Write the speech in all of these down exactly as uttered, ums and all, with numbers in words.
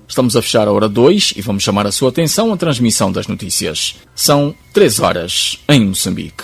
Estamos a fechar a hora dois e vamos chamar a sua atenção à transmissão das notícias. São três horas em Moçambique.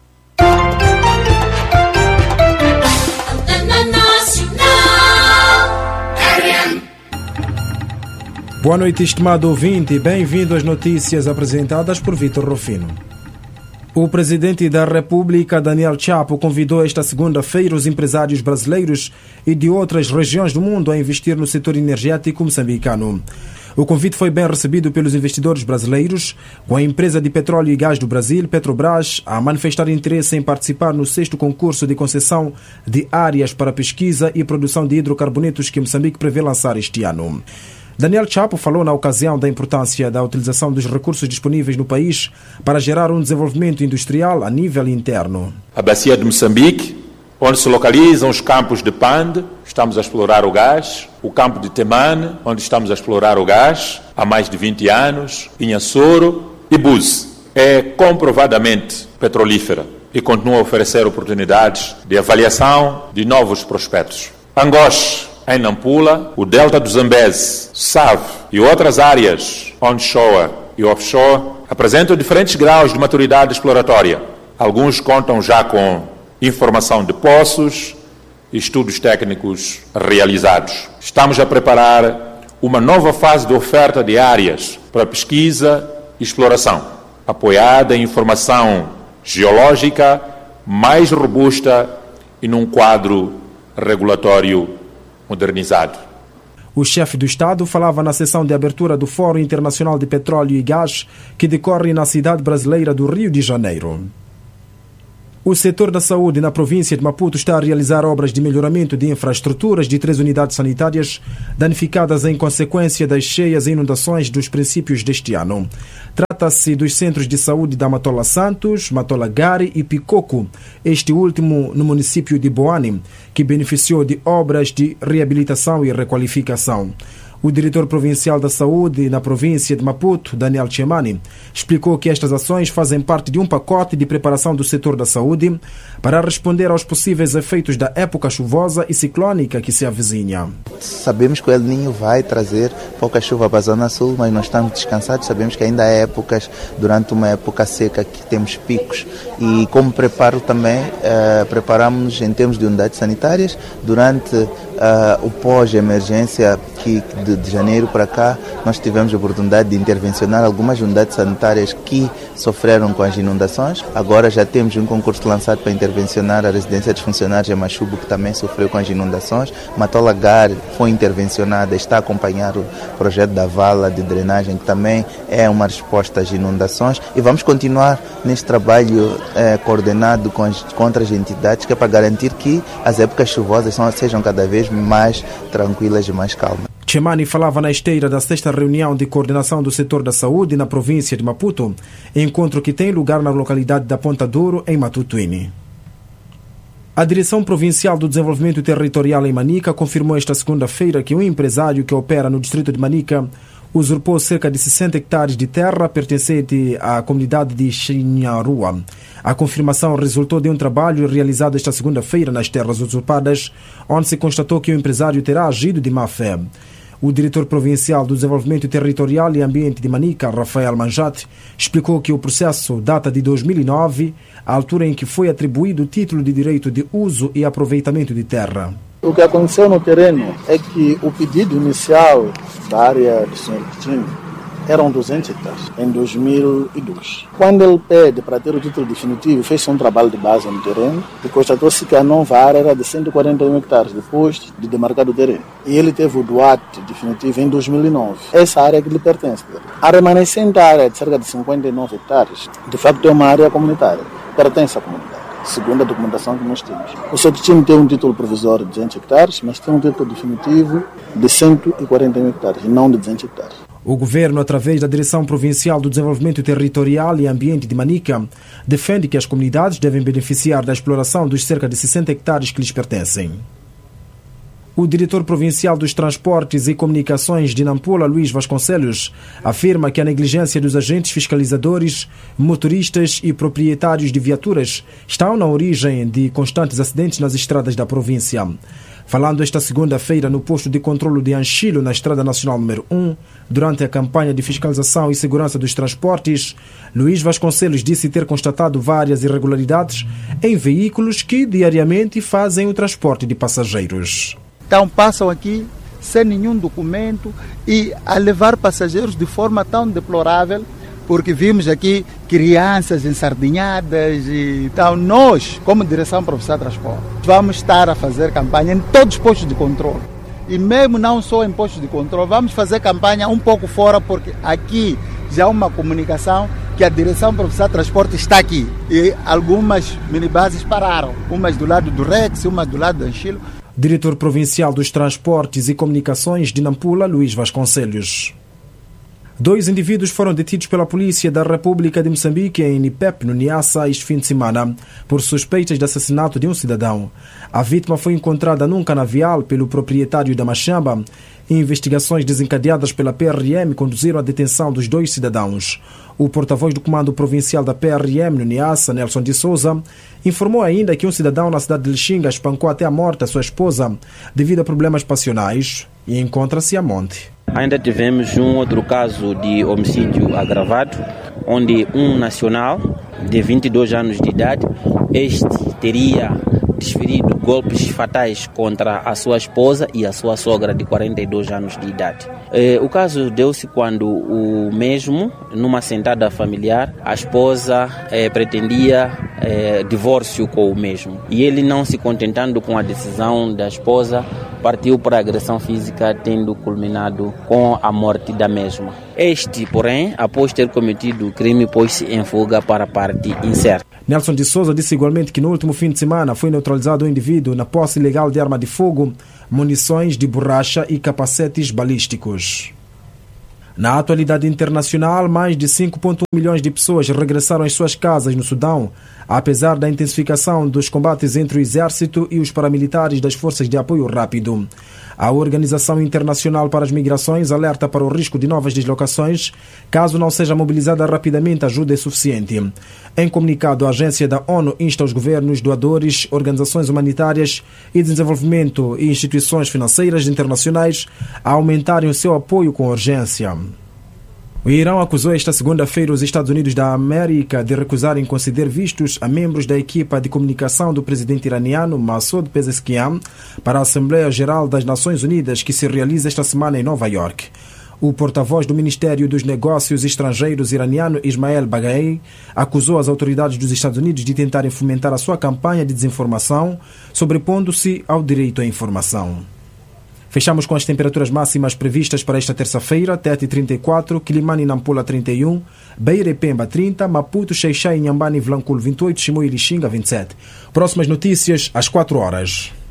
Boa noite, estimado ouvinte, e bem-vindo às notícias apresentadas por Vitor Rufino. O presidente da República, Daniel Chapo, convidou esta segunda-feira os empresários brasileiros e de outras regiões do mundo a investir no setor energético moçambicano. O convite foi bem recebido pelos investidores brasileiros, com a empresa de petróleo e gás do Brasil, Petrobras, a manifestar interesse em participar no sexto concurso de concessão de áreas para pesquisa e produção de hidrocarbonetos que Moçambique prevê lançar este ano. Daniel Chapo falou na ocasião da importância da utilização dos recursos disponíveis no país para gerar um desenvolvimento industrial a nível interno. A bacia de Moçambique, onde se localizam os campos de Pande, estamos a explorar o gás, o campo de Temane, onde estamos a explorar o gás há mais de vinte anos, Inhassoro e Buse, é comprovadamente petrolífera e continua a oferecer oportunidades de avaliação de novos prospectos. Angoche, em Nampula, o delta do Zambeze, Save e outras áreas onshore e offshore apresentam diferentes graus de maturidade exploratória. Alguns contam já com informação de poços e estudos técnicos realizados. Estamos a preparar uma nova fase de oferta de áreas para pesquisa e exploração, apoiada em informação geológica mais robusta e num quadro regulatório modernizado. O chefe do Estado falava na sessão de abertura do Fórum Internacional de Petróleo e Gás, que decorre na cidade brasileira do Rio de Janeiro. O setor da saúde na província de Maputo está a realizar obras de melhoramento de infraestruturas de três unidades sanitárias danificadas em consequência das cheias e inundações dos princípios deste ano. Trata-se dos centros de saúde da Matola Santos, Matola Gari e Picoco, este último no município de Boane, que beneficiou de obras de reabilitação e requalificação. O diretor provincial da saúde na província de Maputo, Daniel Chemani, explicou que estas ações fazem parte de um pacote de preparação do setor da saúde para responder aos possíveis efeitos da época chuvosa e ciclónica que se avizinha. Sabemos que o El Niño vai trazer pouca chuva para a Zona Sul, mas nós estamos descansados, sabemos que ainda há épocas, durante uma época seca, que temos picos. E como preparo também, eh, preparamos em termos de unidades sanitárias, durante eh, o pós-emergência que de, de janeiro para cá, nós tivemos a oportunidade de intervencionar algumas unidades sanitárias que sofreram com as inundações. Agora já temos um concurso lançado para intervencionar a residência dos funcionários de Machubo, que também sofreu com as inundações. Matola Gar foi intervencionada, está a acompanhar o projeto da vala de drenagem, que também é uma resposta às inundações. E vamos continuar neste trabalho eh, coordenado com as, com outras entidades, que é para garantir que as épocas chuvosas são, sejam cada vez mais tranquilas e mais calmas. Chemani falava na esteira da sexta reunião de coordenação do setor da saúde na província de Maputo, encontro que tem lugar na localidade da Ponta Douro, em Matutuine. A Direção Provincial do Desenvolvimento Territorial em Manica confirmou esta segunda-feira que um empresário que opera no distrito de Manica usurpou cerca de sessenta hectares de terra pertencente à comunidade de Xinharua. A confirmação resultou de um trabalho realizado esta segunda-feira nas terras usurpadas, onde se constatou que o empresário terá agido de má fé. O diretor provincial do Desenvolvimento Territorial e Ambiente de Manica, Rafael Manjate, explicou que o processo data de dois mil e nove, a altura em que foi atribuído o título de direito de uso e aproveitamento de terra. O que aconteceu no terreno é que o pedido inicial da área do senhor Coutinho eram duzentos hectares, em dois mil e dois. Quando ele pede para ter o título definitivo, fez um trabalho de base no terreno e constatou-se que a nova área era de cento e quarenta e um hectares, depois de demarcar o terreno. E ele teve o doate definitivo em dois mil e nove. Essa área que lhe pertence. A remanescente área de cerca de cinquenta e nove hectares, de facto é uma área comunitária, pertence à comunidade, segundo a documentação que nós temos. O seu time tem um título provisório de duzentos hectares, mas tem um título definitivo de cento e quarenta e um hectares, e não de duzentos hectares. O governo, através da Direção Provincial do Desenvolvimento Territorial e Ambiente de Manica, defende que as comunidades devem beneficiar da exploração dos cerca de sessenta hectares que lhes pertencem. O diretor provincial dos Transportes e Comunicações de Nampula, Luís Vasconcelos, afirma que a negligência dos agentes fiscalizadores, motoristas e proprietários de viaturas estão na origem de constantes acidentes nas estradas da província. Falando esta segunda-feira no posto de controlo de Anchilo, na Estrada Nacional número um, durante a campanha de fiscalização e segurança dos transportes, Luís Vasconcelos disse ter constatado várias irregularidades em veículos que diariamente fazem o transporte de passageiros. Então passam aqui sem nenhum documento e a levar passageiros de forma tão deplorável, porque vimos aqui crianças ensardinhadas e então nós, como Direção Profissional de Transporte, vamos estar a fazer campanha em todos os postos de controle. E mesmo não só em postos de controle, vamos fazer campanha um pouco fora, porque aqui já há uma comunicação que a Direção Profissional de Transporte está aqui. E algumas minibases pararam, umas do lado do Rex, umas do lado do Anchilo. Diretor Provincial dos Transportes e Comunicações de Nampula, Luís Vasconcelos. Dois indivíduos foram detidos pela Polícia da República de Moçambique em Nipep, no Niassa, este fim de semana, por suspeitas de assassinato de um cidadão. A vítima foi encontrada num canavial pelo proprietário da machamba. Investigações desencadeadas pela P R M conduziram à detenção dos dois cidadãos. O porta-voz do Comando Provincial da P R M no Niassa, Nelson de Souza, informou ainda que um cidadão na cidade de Lixinga espancou até a morte a sua esposa devido a problemas passionais e encontra-se a monte. Ainda tivemos um outro caso de homicídio agravado, onde um nacional de vinte e dois anos de idade, este teria desferido golpes fatais contra a sua esposa e a sua sogra de quarenta e dois anos de idade. Eh, o caso deu-se quando o mesmo, numa sentada familiar, a esposa eh, pretendia eh, divórcio com o mesmo. E ele, não se contentando com a decisão da esposa, partiu para a agressão física, tendo culminado com a morte da mesma. Este, porém, após ter cometido o crime, pôs-se em fuga para a parte incerta. Nelson de Souza disse igualmente que no último fim de semana foi neutralizado um indivíduo na posse ilegal de arma de fogo, munições de borracha e capacetes balísticos. Na atualidade internacional, mais de cinco vírgula um milhões de pessoas regressaram às suas casas no Sudão, apesar da intensificação dos combates entre o exército e os paramilitares das forças de apoio rápido. A Organização Internacional para as Migrações alerta para o risco de novas deslocações caso não seja mobilizada rapidamente ajuda insuficiente. Em comunicado, a agência da ONU insta os governos, doadores, organizações humanitárias e desenvolvimento e instituições financeiras internacionais a aumentarem o seu apoio com urgência. O Irão acusou esta segunda-feira os Estados Unidos da América de recusarem conceder vistos a membros da equipa de comunicação do presidente iraniano Massoud Pezeshkian para a Assembleia Geral das Nações Unidas, que se realiza esta semana em Nova York. O porta-voz do Ministério dos Negócios Estrangeiros iraniano, Ismael Baghai, acusou as autoridades dos Estados Unidos de tentarem fomentar a sua campanha de desinformação, sobrepondo-se ao direito à informação. Fechamos com as temperaturas máximas previstas para esta terça-feira: Tete trinta e quatro, Quilimane e Nampula trinta e um, Beira e Pemba trinta, Maputo, Xai-Xai, Inhambane e Vilanculo vinte e oito, Chimoio e Lixinga vinte e sete. Próximas notícias às quatro horas.